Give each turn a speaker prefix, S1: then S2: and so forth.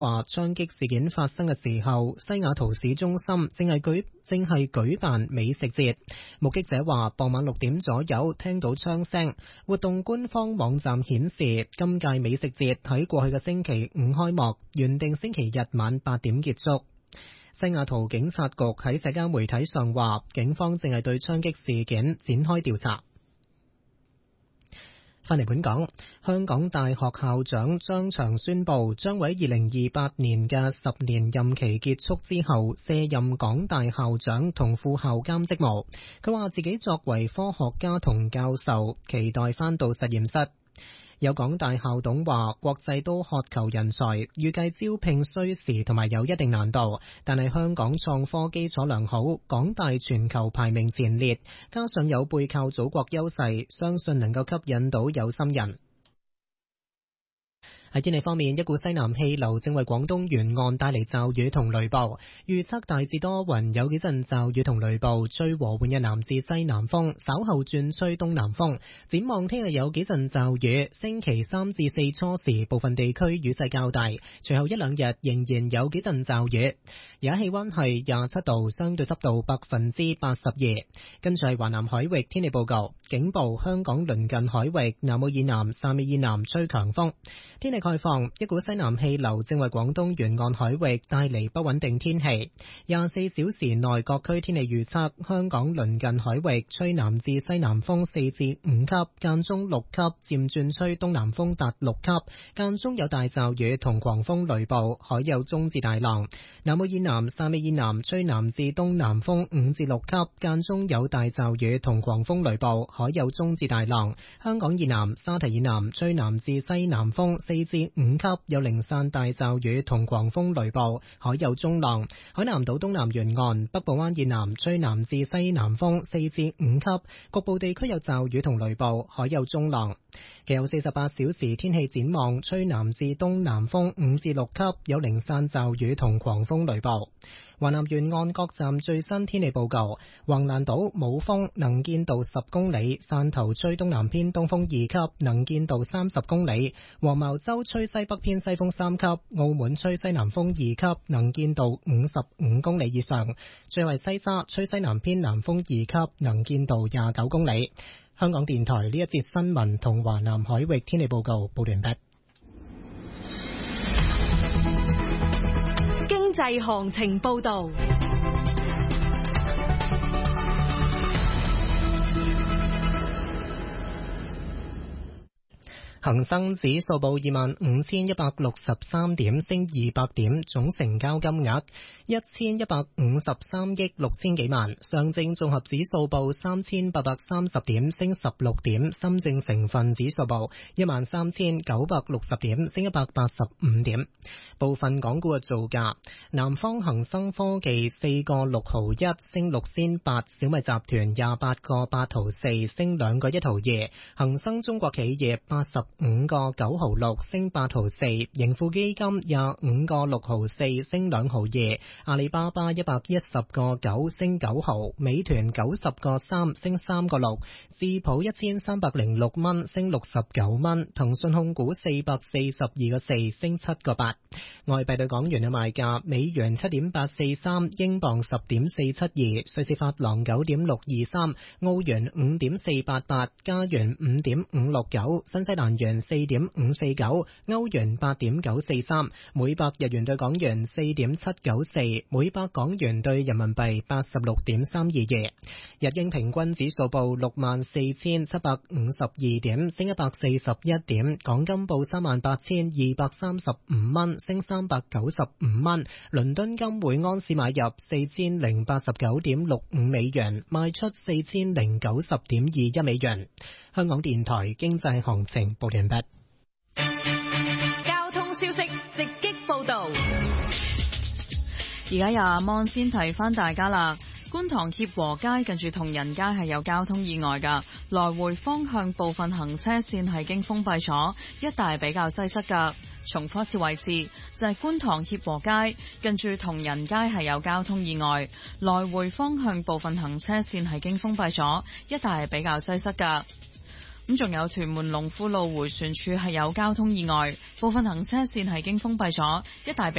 S1: 話槍擊事件發生嘅時候，西雅圖市中心正係舉辦美食節。目擊者話，傍晚6點左右聽到槍聲。活動官方網站顯示，今屆美食節喺過去嘅星期5開幕，原定星期日晚8點結束。西雅圖警察局喺社交媒體上話，警方正係對槍擊事件展開調查。返嚟本港，香港大學校長張翔宣布，將喺2028年嘅10年任期結束之後，卸任港大校長同副校監職務。佢話自己作為科學家同教授，期待返到實驗室。有港大校董話，國際都渴求人才，預計招聘需時同埋有一定難度，但係香港創科基礎良好，港大全球排名前列，加上有背靠祖國優勢，相信能夠吸引到有心人。喺天氣方面，一股西南氣流正為廣東沿岸帶嚟驟雨同雷暴，預測大致多雲，有幾陣驟雨同雷暴，吹和緩嘅南至西南風，稍後轉吹東南風。展望聽日有幾陣驟雨，星期3至4初時部分地區雨勢較大，隨後一兩日仍然有幾陣驟雨。而家氣溫係27度，相對濕度82%。跟住係華南海域天氣報告，警報香港鄰近海域南澳以南、汕尾以南吹強風。天氣概況，一股西南氣流正為廣東沿岸海域帶嚟不穩定天氣。24小時內各區天氣預測，香港鄰近海域吹南至西南風4至5級，間中6級，漸轉吹東南風達6級，間中有大驟雨同狂風雷暴，海有中至大浪。南澳以南、汕尾以南吹南至東南風5至6級，間中有大驟雨同狂風雷暴，海有中至大浪。香港以南、沙堤以南吹南至西南風4至5級，有零散大驟雨同狂風雷暴，海有中浪。海南島東南沿岸、北部灣以南吹南至西南風4至5級，局部地區有驟雨同雷暴，海有中浪。其後48小時天氣展望，吹南至東南風5至6級，有零散驟雨同狂風雷暴。華南沿岸各站最新天氣報告：橫瀾島冇風，能見度10公里；汕頭吹東南偏東風2級，能見度30公里；黃茅洲吹西北偏西風3級；澳門吹西南風2級，能見度55公里以上；最為西沙吹西南偏南風2級，能見度29公里。香港電台呢一節新聞同華南海域天氣報告報完畢。
S2: 經濟行情報道。
S1: 恒生指數報25,163點，升200點，總成交金額1153億6千幾萬。上證綜合指數報3830點，升16點。深證成分指數報13960點，升185點。部分港股嘅造價：南方恒生科技4個6毫1，升6仙8；小米集團28個8毫4，升2個1毫2；恒生中國企業85個9毫6，升8毫4；盈富基金25個6毫4，升2毫2；阿里巴巴110個9，升9毫；美團90個3，升3個6；智普1306蚊，升69蚊；騰訊控股442個4，升7個8。外幣對港元嘅賣價：美元7.843，英鎊10.472，瑞士法郎9.623，澳元5.488，加元5.569，新西蘭元4.549，歐元8.943，每百日元對港元4.794，每百港元對人民幣86.322。日經平均指數報64,752點，升141點。港金報38,235蚊，升395蚊。倫敦金每安士買入4089.65美元，賣出4090.21美元。香港電台經濟行情報完畢。
S2: 交通消息直擊報道。
S3: 而家由阿芒先提翻大家啦。觀塘協和街近住同仁街係有交通意外噶，來回方向部分行車線係經封閉咗，一帶比較擠塞噶。重複一次位置就係觀塘協和街近住同仁街係有交通意外，來回方向部分行車線係經封閉咗，一帶比較擠塞噶。咁仲有屯門龍富路迴旋處係有交通意外，部分行車線係經封閉咗，一帶